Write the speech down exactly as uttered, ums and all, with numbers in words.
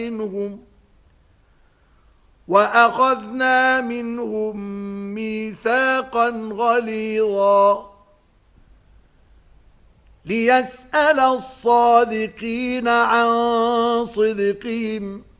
منهم وأخذنا منهم ميثاقا غليظا ليسأل الصادقين عن صدقهم